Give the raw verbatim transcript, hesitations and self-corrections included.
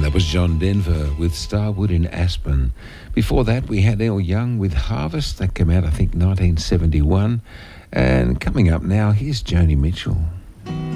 That was John Denver with Starwood in Aspen. Before that, we had Earl Young with Harvest. That came out, I think, nineteen seventy-one. And coming up now, here's Joni Mitchell.